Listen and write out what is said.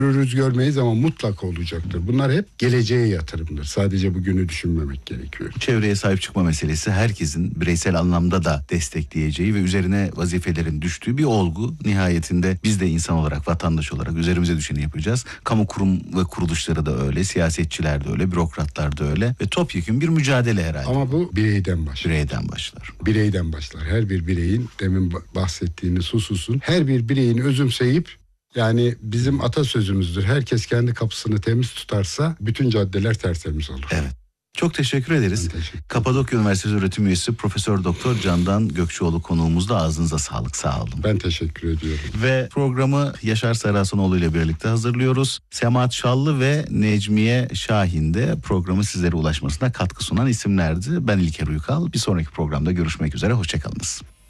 görürüz görmeyiz ama mutlaka olacaktır. Bunlar hep geleceğe yatırımdır. Sadece bugünü düşünmemek gerekiyor. Çevreye sahip çıkma meselesi herkesin bireysel anlamda da destekleyeceği ve üzerine vazifelerin düştüğü bir olgu. Nihayetinde biz de insan olarak, vatandaş olarak üzerimize düşeni yapacağız. Kamu kurum ve kuruluşları da öyle, siyasetçiler de öyle, bürokratlar da öyle ve topyekün bir mücadele herhalde. Ama bu bireyden başlar. Bireyden başlar. Her bir bireyin, demin bahsettiğiniz hususun, her bir bireyin özümseyip, yani bizim atasözümüzdür. Herkes kendi kapısını temiz tutarsa bütün caddeler tertemiz olur. Evet. Çok teşekkür ederiz. Kapadokya Üniversitesi öğretim üyesi Profesör Doktor Candan Gökçeoğlu konuğumuzda. Ağzınıza sağlık, sağ olun. Ben teşekkür ediyorum. Ve programı Yaşar Sarasanoğlu ile birlikte hazırlıyoruz. Semahat Şallı ve Necmiye Şahin de programı sizlere ulaşmasına katkı sunan isimlerdi. Ben İlker Uykal. Bir sonraki programda görüşmek üzere. Hoşçakalınız.